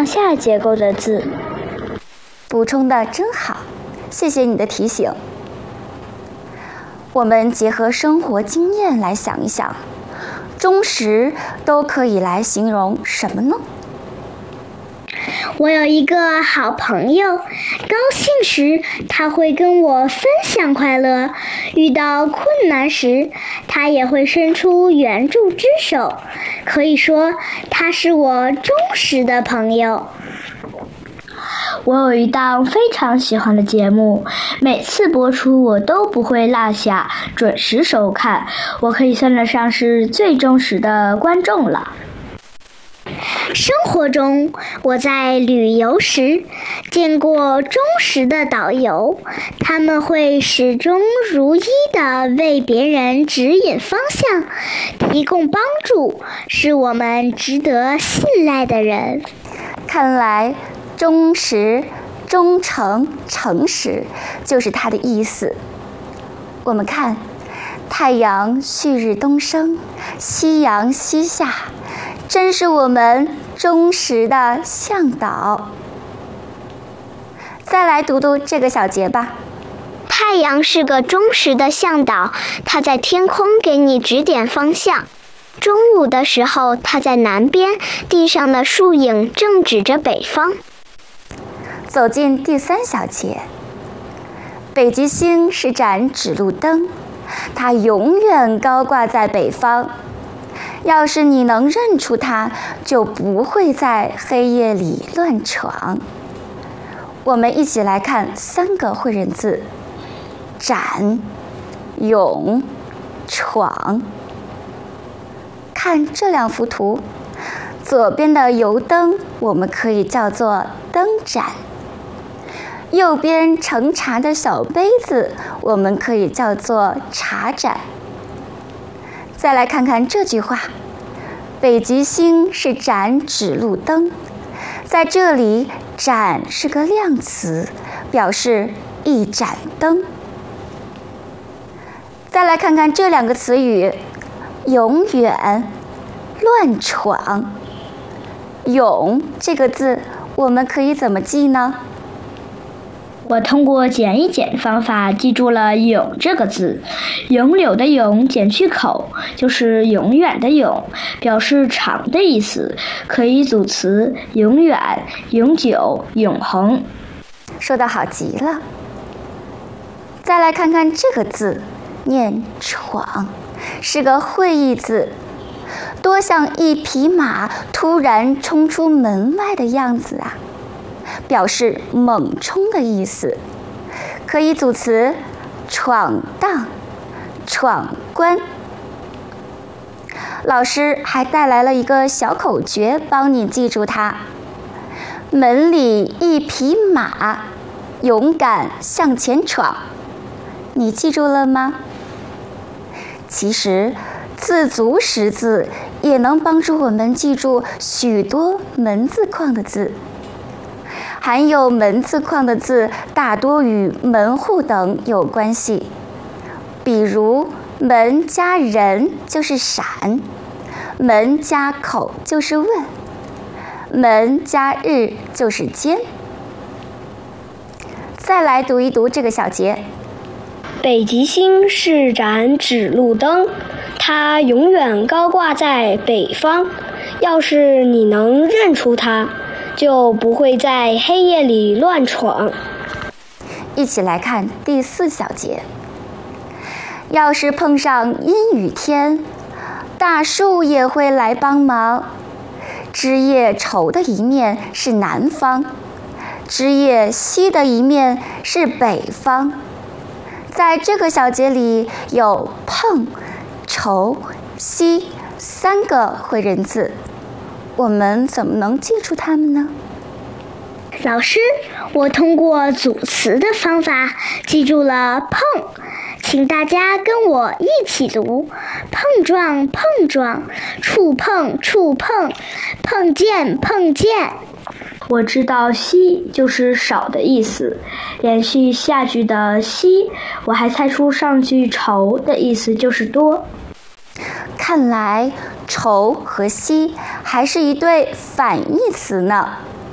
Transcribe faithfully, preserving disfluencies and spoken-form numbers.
上下结构的字。 补充的真好，谢谢你的提醒。我们结合生活经验来想一想，忠实都可以来形容什么呢？ 我有一个好朋友，高兴时他会跟我分享快乐，遇到困难时他也会伸出援助之手，可以说他是我忠实的朋友。 我有一档非常喜欢的节目，每次播出我都不会落下，准时收看，我可以算得上是最忠实的观众了。 生活中，我在旅游时见过忠实的导游，他们会始终如一地为别人指引方向，提供帮助，是我们值得信赖的人。 看来忠实、忠诚、诚实就是它的意思。我们看，太阳旭日东升，夕阳西下，真是我们忠实的向导。再来读读这个小节吧。 太阳是个忠实的向导，它在天空给你指点方向。中午的时候，它在南边，地上的树影正指着北方。 走进第三小节，北极星是盏指路灯，它永远高挂在北方。要是你能认出它，就不会在黑夜里乱闯。我们一起来看三个会人字：展、勇、闯。看这两幅图，左边的油灯我们可以叫做灯盏，右边盛茶的小杯子我们可以叫做茶盏。再来看看这句话，北极星是盏指路灯，在这里盏是个量词，表示一盏灯。再来看看这两个词语，永远、乱闯。勇这个字我们可以怎么记呢？ 我通过减一减方法记住了永这个字，永柳的永减去口就是永远的永，表示长的意思，可以组词永远、永久、永恒。 说得好极了。再来看看这个字，念闯，是个会意字，多像一匹马突然冲出门外的样子啊，表示猛冲的意思，可以组词闯荡、闯关。老师还带来了一个小口诀，帮你记住它：门里一匹马，勇敢向前闯。你记住了吗？其实字足识字也能帮助我们记住许多门字框的字。含有门字框的字大多与门户等有关系，比如门加人就是闪，门加口就是问，门加日就是间。再来读一读这个小节， 北极星是盏指路灯，它永远高挂在北方。要是你能认出它，就不会在黑夜里乱闯。 一起来看第四小节。要是碰上阴雨天，大树也会来帮忙。枝叶稠的一面是南方，枝叶稀的一面是北方。在这个小节里有碰、稠、稀三个会人字，我们怎么能记住它们呢？ 老师，我通过组词的方法记住了碰，请大家跟我一起读：碰撞碰撞，触碰触碰，碰见碰见。 我知道稀就是少的意思，连续下句的稀，我还猜出上句稠的意思就是多。 看来稠和稀还是一对反义词呢。